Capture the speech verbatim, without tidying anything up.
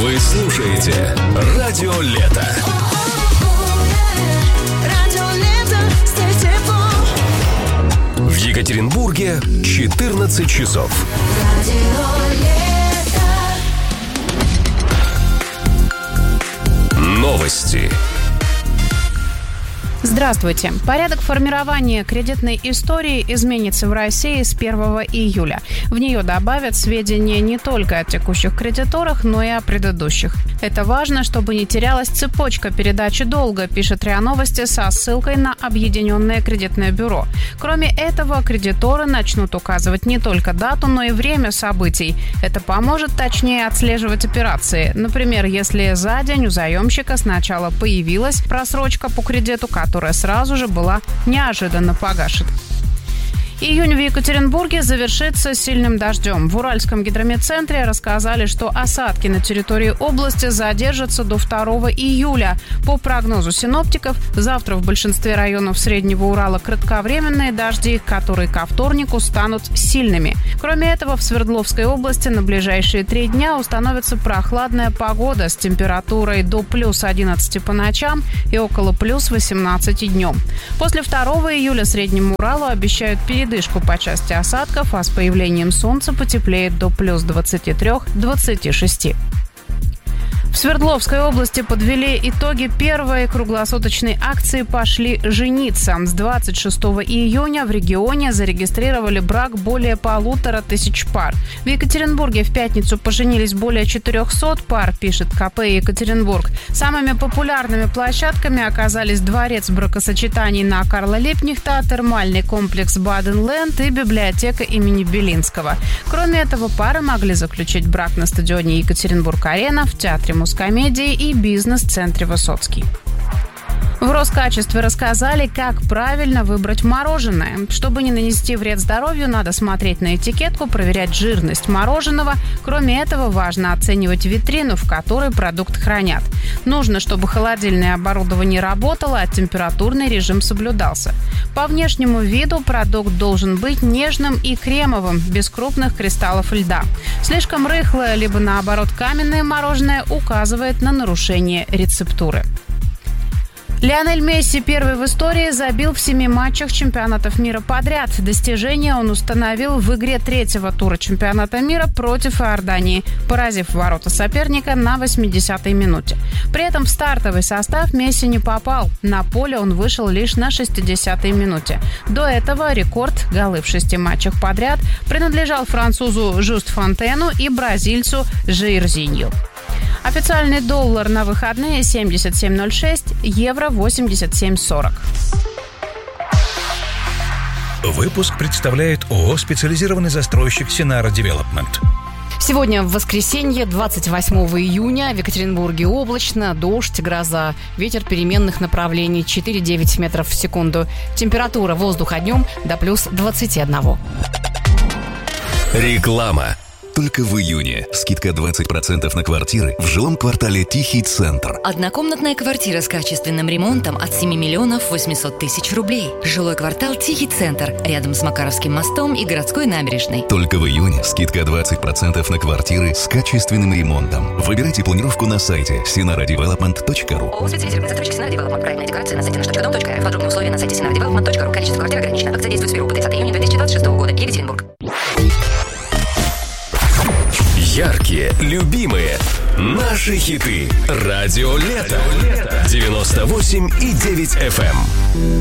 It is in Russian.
Вы слушаете Радио Лето. В Екатеринбурге четырнадцать часов. Новости. Здравствуйте. Порядок формирования кредитной истории изменится в России с первого июля. В нее добавят сведения не только о текущих кредиторах, но и о предыдущих. Это важно, чтобы не терялась цепочка передачи долга, пишет РИА Новости со ссылкой на Объединенное кредитное бюро. Кроме этого, кредиторы начнут указывать не только дату, но и время событий. Это поможет точнее отслеживать операции. Например, если за день у заемщика сначала появилась просрочка по кредиту, которая сразу же была неожиданно погашена. Июнь в Екатеринбурге завершится сильным дождем. В Уральском гидрометцентре рассказали, что осадки на территории области задержатся до второго июля. По прогнозу синоптиков, завтра в большинстве районов Среднего Урала кратковременные дожди, которые ко вторнику станут сильными. Кроме этого, в Свердловской области на ближайшие три дня установится прохладная погода с температурой до плюс одиннадцати по ночам и около плюс восемнадцати днем. После второго июля Среднему Уралу обещают передышку по части осадков, а с появлением солнца потеплеет до плюс двадцати трёх - двадцати шести. В Свердловской области подвели итоги первой круглосуточной акции «Пошли жениться». С двадцать шестого июня в регионе зарегистрировали брак более полутора тысяч пар. В Екатеринбурге в пятницу поженились более четырехсот пар, пишет ка пэ Екатеринбург. Самыми популярными площадками оказались дворец бракосочетаний на Карла Липкнехта, термальный комплекс Баден-Ленд и библиотека имени Белинского. Кроме этого, пары могли заключить брак на стадионе Екатеринбург-Арена, в театре Мускомедии и бизнес-центре Высоцкий. В Роскачестве рассказали, как правильно выбрать мороженое. Чтобы не нанести вред здоровью, надо смотреть на этикетку, проверять жирность мороженого. Кроме этого, важно оценивать витрину, в которой продукт хранят. Нужно, чтобы холодильное оборудование работало, а температурный режим соблюдался. По внешнему виду продукт должен быть нежным и кремовым, без крупных кристаллов льда. Слишком рыхлое, либо наоборот каменное мороженое указывает на нарушение рецептуры. Лионель Месси первый в истории забил в семи матчах чемпионатов мира подряд. Достижение он установил в игре третьего тура чемпионата мира против Иордании, поразив ворота соперника на восьмидесятой минуте. При этом в стартовый состав Месси не попал. На поле он вышел лишь на шестидесятой минуте. До этого рекорд голы в шести матчах подряд принадлежал французу Жюст Фонтену и бразильцу Жаирзинью. Официальный доллар на выходные семьдесят семь ноль шесть, евро восемьдесят семь сорок. Выпуск представляет ООО «Специализированный застройщик Синара Девелопмент». Сегодня в воскресенье, двадцать восьмого июня, в Екатеринбурге облачно, дождь, гроза, ветер переменных направлений четыре-девять метров в секунду. Температура воздуха днем до плюс двадцати одного. Реклама. Только в июне скидка двадцать процентов на квартиры в жилом квартале «Тихий центр». Однокомнатная квартира с качественным ремонтом от семи миллионов восемьсот тысяч рублей. Жилой квартал «Тихий центр» рядом с Макаровским мостом и городской набережной. Только в июне скидка двадцать процентов на квартиры с качественным ремонтом. Выбирайте планировку на сайте синара девелопмент точка ру. ООО «Специализированный застройщик Синара Девелопмент». Проектная декларация на сайте наш точка дом точка эр. Подробные условия на сайте синара девелопмент точка ру. Количество квартир ограничено. Акция действует с первого по тридцатое июня две тысячи двадцать шестого года. Екатеринбург. Яркие, любимые, наши хиты. Радио Лето. девяносто восемь и девять эф эм.